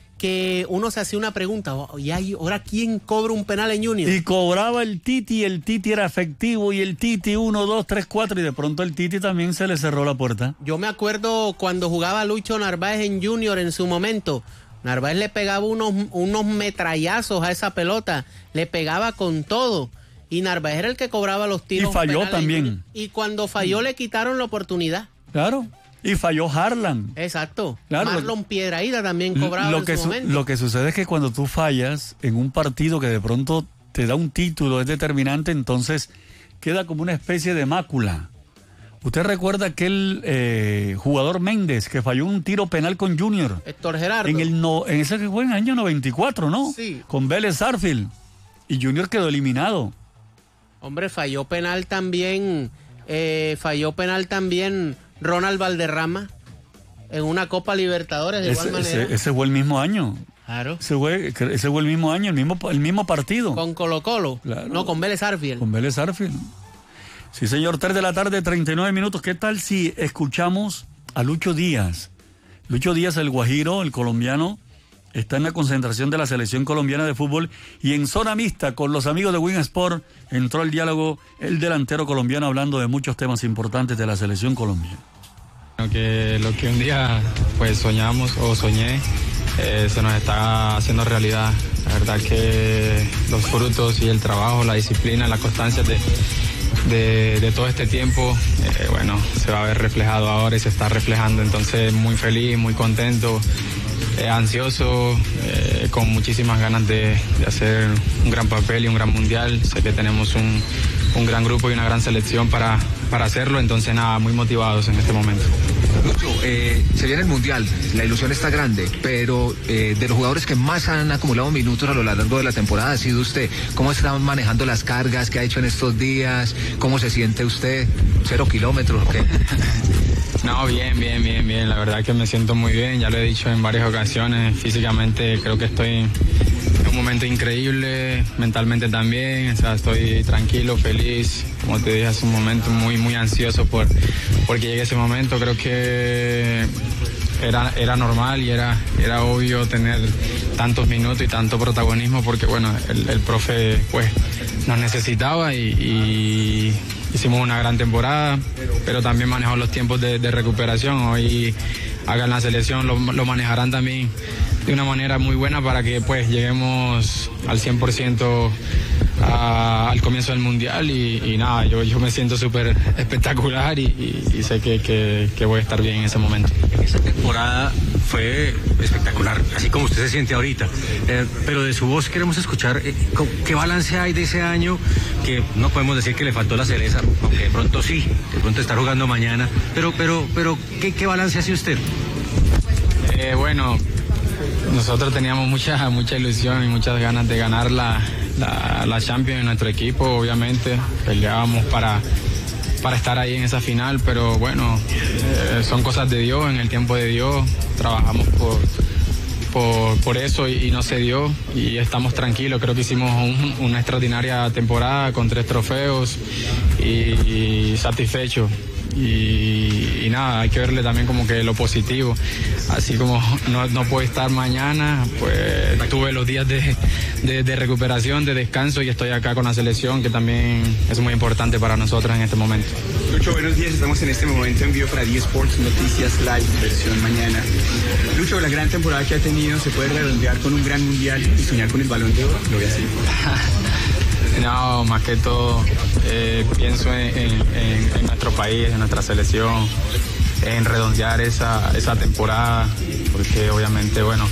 que uno se hacía una pregunta, ¿y ahora quién cobra un penal en Junior? Y cobraba el Titi, el Titi era efectivo, y el Titi uno, dos, tres, cuatro, y de pronto el Titi también se le cerró la puerta. Yo me acuerdo cuando jugaba Lucho Narváez en Junior en su momento. Narváez le pegaba unos, unos metrallazos a esa pelota, le pegaba con todo, y Narváez era el que cobraba los tiros. Y falló también. Y cuando falló le quitaron la oportunidad. Claro, y falló Harlan. Exacto, claro, Marlon Piedrahíta también cobraba lo en que su su, momento. Lo que sucede es que cuando tú fallas en un partido que de pronto te da un título, es determinante, entonces queda como una especie de mácula. ¿Usted recuerda aquel eh, jugador Méndez que falló un tiro penal con Junior? Héctor Gerardo. En, el no, en ese que fue en el año noventa y cuatro, ¿no? Sí. Con Vélez Sarsfield. Y Junior quedó eliminado. Hombre, falló penal también, eh, falló penal también Ronald Valderrama en una Copa Libertadores de ese, igual manera. Ese, ese fue el mismo año. Claro. Ese fue, ese fue el mismo año, el mismo, el mismo partido. Con Colo Colo. Claro. No, con Vélez Sarsfield. Con Vélez Sarsfield. Sí, señor, tres de la tarde, treinta y nueve minutos. ¿Qué tal si escuchamos a Lucho Díaz? Lucho Díaz, el guajiro, el colombiano, está en la concentración de la selección colombiana de fútbol y en zona mixta con los amigos de Win Sport entró al diálogo el delantero colombiano hablando de muchos temas importantes de la selección colombiana. Que lo que un día pues soñamos o soñé eh, se nos está haciendo realidad. La verdad que los frutos y el trabajo, la disciplina, la constancia de De, de todo este tiempo, eh, bueno, se va a ver reflejado ahora y se está reflejando, entonces muy feliz, muy contento, eh, ansioso, eh, con muchísimas ganas de, de hacer un gran papel y un gran mundial. Sé que tenemos un, un gran grupo y una gran selección para, para hacerlo, entonces nada, muy motivados en este momento. Lucho, eh, se viene el mundial, la ilusión está grande, pero eh, de los jugadores que más han acumulado minutos a lo largo de la temporada ha sido usted. ¿Cómo está manejando las cargas que ha hecho en estos días? ¿Cómo se siente usted? ¿Cero kilómetros o qué? No, bien, bien, bien, bien. La verdad que me siento muy bien, ya lo he dicho en varias ocasiones. Físicamente creo que estoy en un momento increíble, mentalmente también. O sea, estoy tranquilo, feliz. Como te dije hace un momento, muy, muy ansioso por porque llegue ese momento. Creo que era, era normal y era, era obvio tener tantos minutos y tanto protagonismo porque, bueno, el, el profe pues nos necesitaba y, y hicimos una gran temporada, pero también manejó los tiempos de, de recuperación. Hoy hagan la selección, lo, lo manejarán también de una manera muy buena para que pues lleguemos al cien por ciento a, al comienzo del mundial y, y nada, yo, yo me siento súper espectacular y, y, y sé que, que, que voy a estar bien en ese momento. Esa temporada fue espectacular, así como usted se siente ahorita, eh, pero de su voz queremos escuchar eh, qué balance hay de ese año, que no podemos decir que le faltó la cereza, aunque de pronto sí, de pronto está jugando mañana, pero pero pero ¿qué, qué balance hace usted? Eh, bueno, nosotros teníamos mucha, mucha ilusión y muchas ganas de ganar la, la, la Champions en nuestro equipo, obviamente. Peleábamos para, para estar ahí en esa final, pero bueno, eh, son cosas de Dios, en el tiempo de Dios. Trabajamos por, por, por eso y, y no se dio y estamos tranquilos. Creo que hicimos un, una extraordinaria temporada con tres trofeos y, y satisfechos. Y, y nada, hay que verle también como que lo positivo. Así como no, no puedo estar mañana, pues tuve los días de, de, de recuperación, de descanso y estoy acá con la selección, que también es muy importante para nosotros en este momento. Lucho, buenos días. Estamos en este momento en vivo para D Sports Noticias Live, versión mañana. Lucho, la gran temporada que ha tenido, ¿se puede redondear con un gran mundial y soñar con el Balón de Oro? Lo voy a decir. No, más que todo eh, pienso en, en, en nuestro país, en nuestra selección, en redondear esa, esa temporada, porque obviamente, bueno,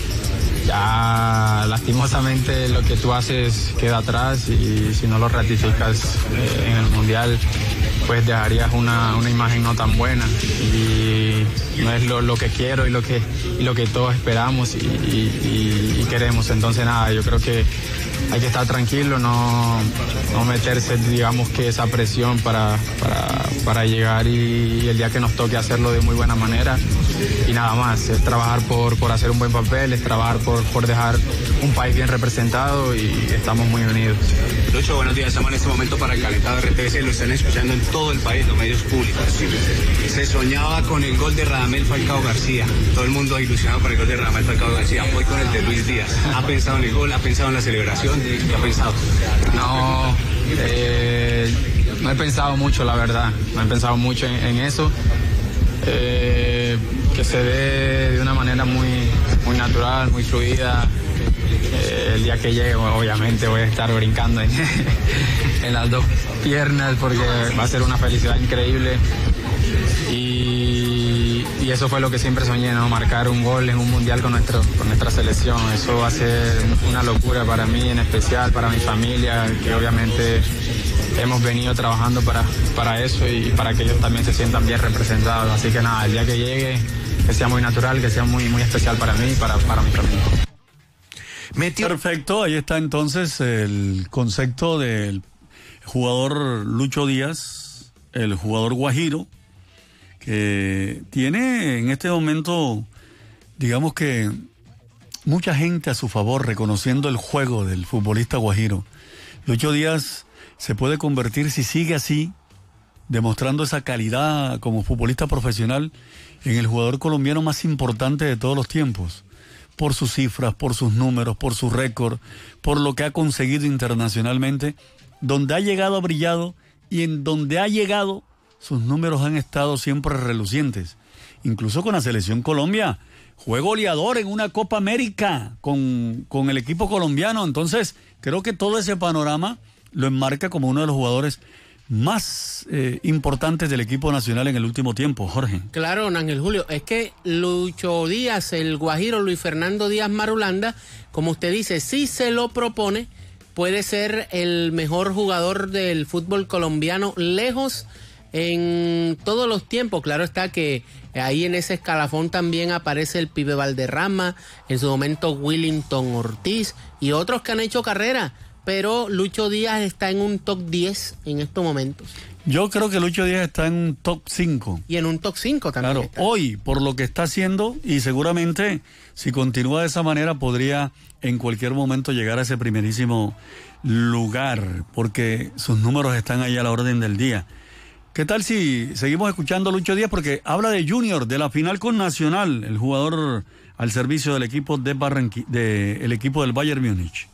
ya lastimosamente lo que tú haces queda atrás y si no lo ratificas eh, en el Mundial, pues dejarías una, una imagen no tan buena y no es lo, lo que quiero y lo que, y lo que todos esperamos y, y, y queremos. Entonces nada, yo creo que hay que estar tranquilo, no, no meterse, digamos, que esa presión para, para, para llegar y, y el día que nos toque hacerlo de muy buena manera. Y nada más, es trabajar por, por hacer un buen papel, es trabajar por, por dejar un país bien representado y estamos muy unidos. Lucho, buenos días. Estamos en este momento para el calentado R P S, lo están escuchando en todo el país, los medios públicos. Se soñaba con el gol de Radamel Falcao García, todo el mundo ilusionado con el gol de Radamel Falcao García, hoy con el de Luis Díaz. ¿Ha pensado en el gol? ¿Ha pensado en la celebración? ¿Qué ha pensado? No, eh, no he pensado mucho, la verdad, no he pensado mucho en, en eso. Eh, que se dé de una manera muy, muy natural, muy fluida. Eh, el día que llegue, obviamente voy a estar brincando en, en las dos piernas porque va a ser una felicidad increíble. Y, y eso fue lo que siempre soñé, ¿no? Marcar un gol en un mundial con, nuestro, con nuestra selección. Eso va a ser una locura para mí, en especial para mi familia, que obviamente hemos venido trabajando para, para eso y para que ellos también se sientan bien representados. Así que nada, el día que llegue, que sea muy natural, que sea muy, muy especial para mí y para, para mi familia. Perfecto, ahí está entonces el concepto del jugador Lucho Díaz, el jugador guajiro, que tiene en este momento, digamos que, mucha gente a su favor reconociendo el juego del futbolista guajiro. Lucho Díaz se puede convertir, si sigue así, demostrando esa calidad como futbolista profesional, en el jugador colombiano más importante de todos los tiempos, por sus cifras, por sus números, por su récord, por lo que ha conseguido internacionalmente, donde ha llegado ha brillado y en donde ha llegado sus números han estado siempre relucientes. Incluso con la selección Colombia, fue goleador en una Copa América con, con el equipo colombiano. Entonces, creo que todo ese panorama lo enmarca como uno de los jugadores más eh, importantes del equipo nacional en el último tiempo, Jorge. Claro, don Ángel Julio, es que Lucho Díaz, el guajiro Luis Fernando Díaz Marulanda, como usted dice, si se lo propone, puede ser el mejor jugador del fútbol colombiano lejos en todos los tiempos. Claro está que ahí en ese escalafón también aparece el Pibe Valderrama, en su momento Willington Ortiz y otros que han hecho carrera. Pero Lucho Díaz está en un top diez en estos momentos. Yo creo que Lucho Díaz está en un top cinco. Y en un top cinco también. Claro, está. Hoy, por lo que está haciendo, y seguramente si continúa de esa manera, podría en cualquier momento llegar a ese primerísimo lugar, porque sus números están ahí a la orden del día. ¿Qué tal si seguimos escuchando a Lucho Díaz? Porque habla de Junior, de la final con Nacional, el jugador al servicio del equipo de Barranqui- de, el equipo del Bayern Múnich.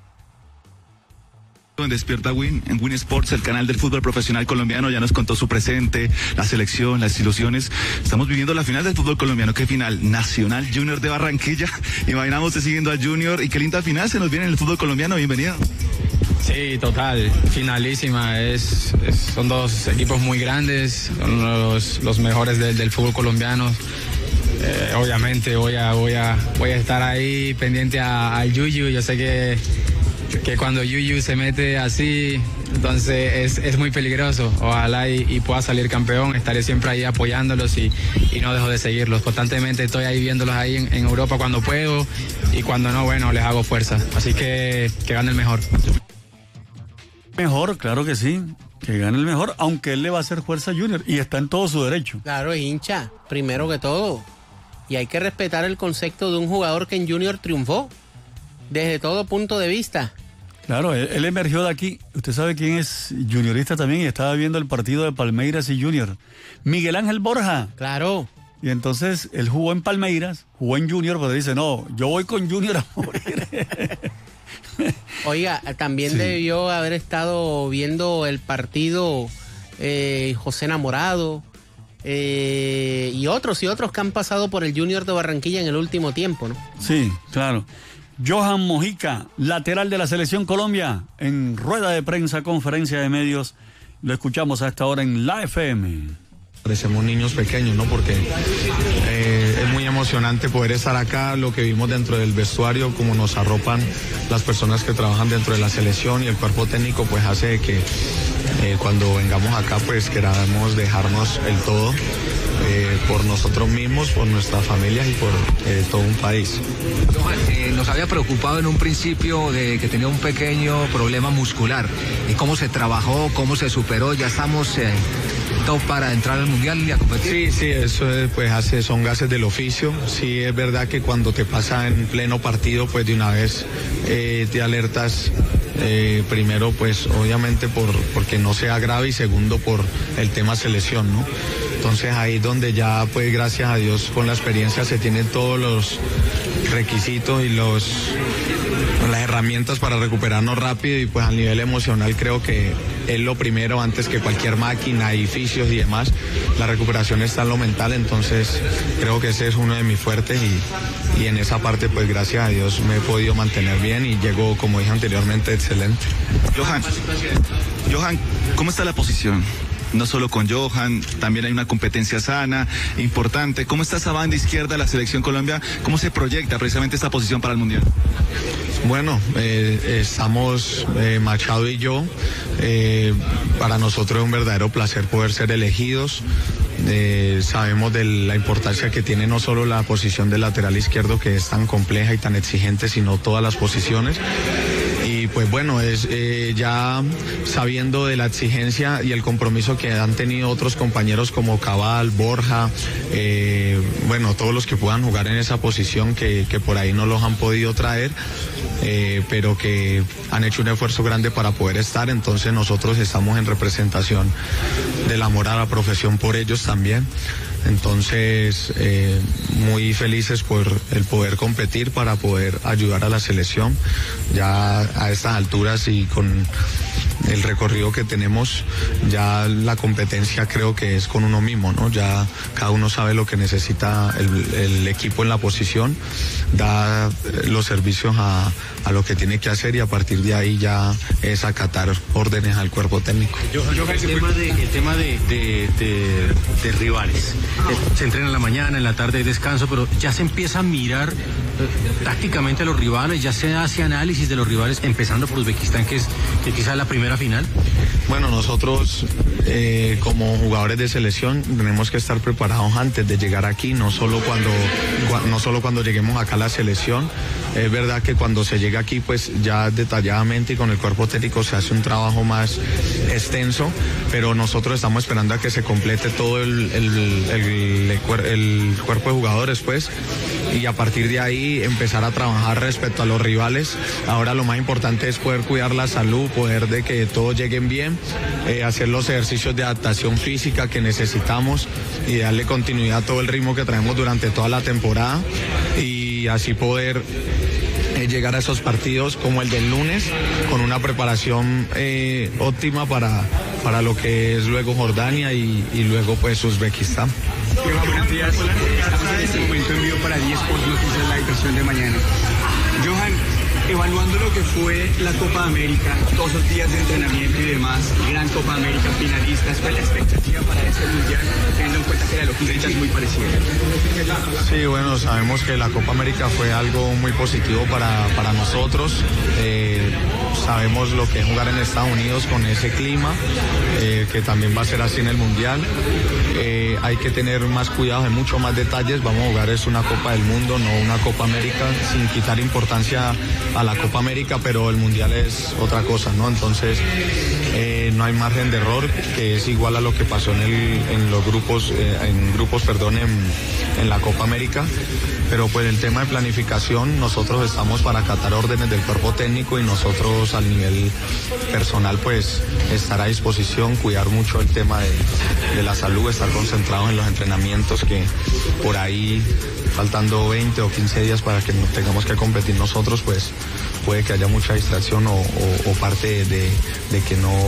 En Despierta Win, en Win Sports, el canal del fútbol profesional colombiano, ya nos contó su presente, la selección, las ilusiones. Estamos viviendo la final del fútbol colombiano. ¿Qué final? Nacional Junior de Barranquilla. Imaginamos usted siguiendo a Junior y qué linda final se nos viene en el fútbol colombiano. Bienvenido. Sí, total, finalísima. Es, es, son dos equipos muy grandes, son los, los mejores del, del fútbol colombiano. Eh, obviamente voy a, voy a, voy a estar ahí pendiente a, al Yuyu. Yo sé que que cuando Yuyu se mete así, entonces es, es muy peligroso. Ojalá y, y pueda salir campeón, estaré siempre ahí apoyándolos y, y no dejo de seguirlos. Constantemente estoy ahí viéndolos ahí en, en Europa cuando puedo y cuando no, bueno, les hago fuerza. Así que que gane el mejor. Mejor, claro que sí, que gane el mejor, aunque él le va a hacer fuerza a Junior y está en todo su derecho. Claro, es hincha, primero que todo. Y hay que respetar el concepto de un jugador que en Junior triunfó, desde todo punto de vista. Claro, él, él emergió de aquí. Usted sabe quién es juniorista también y estaba viendo el partido de Palmeiras y Junior. Miguel Ángel Borja. Claro. Y entonces él jugó en Palmeiras, jugó en Junior, pero dice, no, yo voy con Junior a morir. Oiga, también sí. Debió haber estado viendo el partido eh, José Enamorado eh, y otros y otros que han pasado por el Junior de Barranquilla en el último tiempo, ¿no? Sí, claro. Johan Mojica, lateral de la Selección Colombia, en rueda de prensa, conferencia de medios. Lo escuchamos a esta hora en la F M. Parecemos niños pequeños, ¿no? Porque eh, es muy emocionante poder estar acá, lo que vimos dentro del vestuario, como nos arropan las personas que trabajan dentro de la selección y el cuerpo técnico, pues hace que eh, cuando vengamos acá, pues queramos dejarnos el todo eh, por nosotros mismos, por nuestras familias y por eh, todo un país. Eh, nos había preocupado en un principio de que tenía un pequeño problema muscular. ¿Y cómo se trabajó, cómo se superó? Ya estamos... Eh... para entrar al mundial y a competir. Sí, sí, eso es, pues hace, son gases del oficio. Sí, es verdad que cuando te pasa en pleno partido, pues de una vez eh, te alertas, eh, primero pues obviamente por porque no sea grave y segundo por el tema selección, ¿no? Entonces ahí donde ya pues gracias a Dios con la experiencia se tienen todos los requisitos y los las herramientas para recuperarnos rápido y pues a nivel emocional creo que es lo primero antes que cualquier máquina, edificios y demás. La recuperación está en lo mental, entonces creo que ese es uno de mis fuertes y, y en esa parte pues gracias a Dios me he podido mantener bien y llego, como dije anteriormente, excelente. Johan, Johan, ¿cómo está la posición? No solo con Johan, también hay una competencia sana, importante. ¿Cómo está esa banda izquierda de la Selección Colombia? ¿Cómo se proyecta precisamente esta posición para el Mundial? Bueno, eh, estamos eh, Machado y yo. Eh, para nosotros es un verdadero placer poder ser elegidos. Eh, sabemos de la importancia que tiene no solo la posición del lateral izquierdo, que es tan compleja y tan exigente, sino todas las posiciones. Y pues bueno, es eh, ya sabiendo de la exigencia y el compromiso que han tenido otros compañeros como Cabal, Borja, eh, bueno, todos los que puedan jugar en esa posición que, que por ahí no los han podido traer, eh, pero que han hecho un esfuerzo grande para poder estar, entonces nosotros estamos en representación del amor a la profesión por ellos también. Entonces, eh, muy felices por el poder competir para poder ayudar a la selección. Ya a estas alturas y con el recorrido que tenemos, ya la competencia creo que es con uno mismo, ¿no? Ya cada uno sabe lo que necesita el, el equipo en la posición, da los servicios a, a lo que tiene que hacer y a partir de ahí ya es acatar órdenes al cuerpo técnico. Yo, yo, el tema de, el tema de, de, de, de rivales. Se entrena en la mañana, en la tarde hay descanso, pero ya se empieza a mirar eh, tácticamente a los rivales, ya se hace análisis de los rivales, empezando por Uzbekistán, que es que quizás es la primera final. Bueno, nosotros eh, como jugadores de selección tenemos que estar preparados antes de llegar aquí, no solo cuando, no solo cuando lleguemos acá a la selección. Es verdad que cuando se llega aquí, pues ya detalladamente y con el cuerpo técnico se hace un trabajo más extenso, pero nosotros estamos esperando a que se complete todo el, el, el, el, el cuerpo de jugadores, pues, y a partir de ahí empezar a trabajar respecto a los rivales. Ahora lo más importante es poder cuidar la salud, poder de que todos lleguen bien, eh, hacer los ejercicios de adaptación física que necesitamos y darle continuidad a todo el ritmo que traemos durante toda la temporada y así poder eh, llegar a esos partidos como el del lunes con una preparación eh, óptima para, para lo que es luego Jordania y, y luego pues Uzbekistán. Buenos días, estamos en este momento en vivo para diez Sports Noticias, la edición de mañana. Johan, evaluando lo que fue la Copa América, todos los días de entrenamiento y demás, gran Copa América, finalistas, ¿cuál es la expectativa para este mundial, teniendo en cuenta que la logística es muy parecida? Sí, bueno, sabemos que la Copa América fue algo muy positivo para, para nosotros. Eh, sabemos lo que es jugar en Estados Unidos con ese clima, eh, que también va a ser así en el mundial. Eh, hay que tener más cuidado, hay mucho más detalles. Vamos a jugar, es una Copa del Mundo, no una Copa América, sin quitar importancia a la Copa América, pero el mundial es otra cosa, ¿no? Entonces eh, no hay margen de error, que es igual a lo que pasó en, el, en los grupos, eh, en grupos, perdón, en, en la Copa América. Pero pues el tema de planificación, nosotros estamos para acatar órdenes del cuerpo técnico y nosotros al nivel personal pues estar a disposición, cuidar mucho el tema de, de la salud, estar concentrados en los entrenamientos, que por ahí faltando veinte o quince días para que tengamos que competir nosotros, pues puede que haya mucha distracción o, o, o parte de, de que no...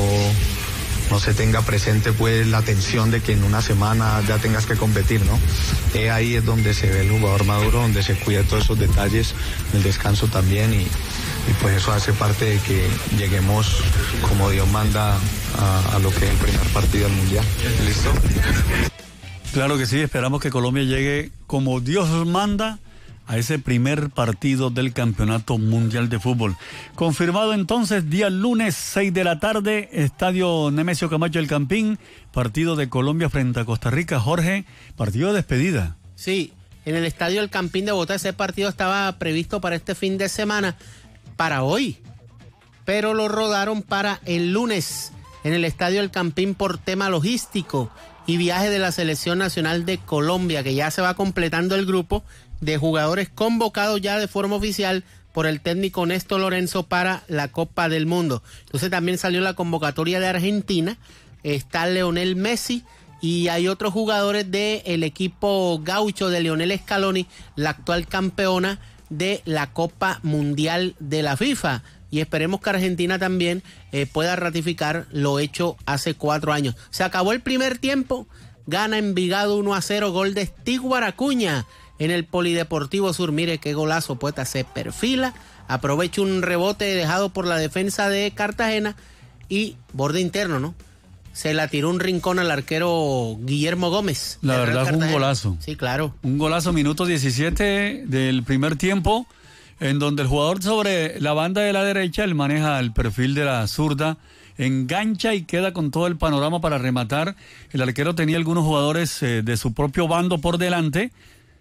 no se tenga presente pues la tensión de que en una semana ya tengas que competir, ¿no? Eh, ahí es donde se ve el jugador maduro, donde se cuida todos esos detalles, el descanso también, y, y pues eso hace parte de que lleguemos como Dios manda a, a lo que es el primer partido del mundial. ¿Listo? Claro que sí, esperamos que Colombia llegue como Dios manda a ese primer partido del Campeonato Mundial de Fútbol. Confirmado entonces, día lunes, seis de la tarde, Estadio Nemesio Camacho El Campín, partido de Colombia frente a Costa Rica. Jorge, partido de despedida. Sí, en el Estadio El Campín de Bogotá, ese partido estaba previsto para este fin de semana, para hoy, pero lo rodaron para el lunes en el Estadio El Campín por tema logístico y viaje de la Selección Nacional de Colombia, que ya se va completando el grupo de jugadores convocados ya de forma oficial por el técnico Néstor Lorenzo para la Copa del Mundo. Entonces también salió la convocatoria de Argentina, está Lionel Messi y hay otros jugadores del equipo gaucho de Lionel Scaloni, la actual campeona de la Copa Mundial de la FIFA. Y esperemos que Argentina también eh, pueda ratificar lo hecho hace cuatro años. Se acabó el primer tiempo, gana Envigado uno a cero, gol de Stewart Acuña en el Polideportivo Sur. Mire qué golazo, poeta, se perfila, aprovecha un rebote dejado por la defensa de Cartagena y borde interno, ¿no? Se la tiró un rincón al arquero Guillermo Gómez. La verdad fue un golazo. Sí, claro. Un golazo, minuto diecisiete del primer tiempo, en donde el jugador sobre la banda de la derecha, él maneja el perfil de la zurda, engancha y queda con todo el panorama para rematar. El arquero tenía algunos jugadores eh, de su propio bando por delante,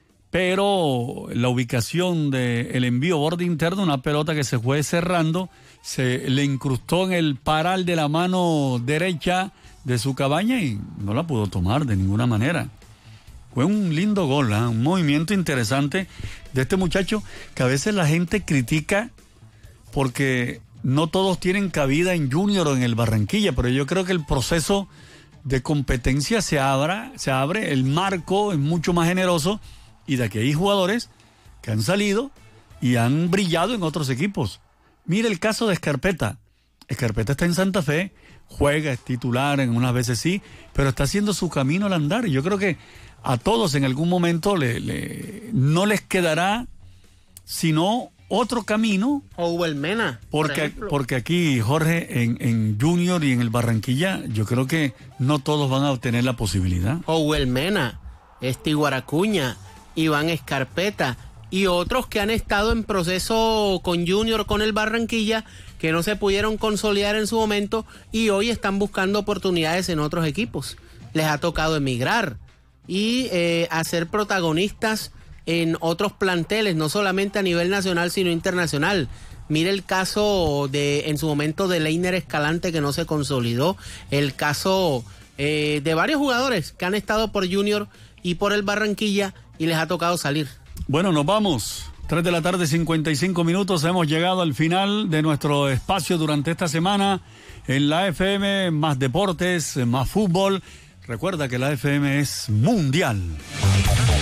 pero la ubicación del envío borde interno, una pelota que se fue cerrando, se le incrustó en el paral de la mano derecha de su cabaña y no la pudo tomar de ninguna manera. Fue un lindo gol, ¿eh? Un movimiento interesante de este muchacho que a veces la gente critica porque no todos tienen cabida en Junior o en el Barranquilla, pero yo creo que el proceso de competencia se abra, se abre, el marco es mucho más generoso y de aquí hay jugadores que han salido y han brillado en otros equipos. Mire el caso de Scarpetta. Scarpetta está en Santa Fe, juega, es titular en unas veces sí, pero está haciendo su camino al andar y yo creo que a todos en algún momento le, le, no les quedará sino otro camino. O Hugo Mena, porque, por porque aquí, Jorge, en, en Junior y en el Barranquilla, yo creo que no todos van a obtener la posibilidad. O Hugo Mena, Stewart Acuña, Iván Scarpetta y otros que han estado en proceso con Junior, con el Barranquilla, que no se pudieron consolidar en su momento y hoy están buscando oportunidades en otros equipos. Les ha tocado emigrar y eh, hacer protagonistas en otros planteles, no solamente a nivel nacional, sino internacional. Mire el caso de, en su momento, de Leiner Escalante, que no se consolidó. El caso eh, de varios jugadores que han estado por Junior y por el Barranquilla y les ha tocado salir. Bueno, nos vamos. tres de la tarde, cincuenta y cinco minutos. Hemos llegado al final de nuestro espacio durante esta semana en la F M, más deportes, más fútbol. Recuerda que la F M es mundial.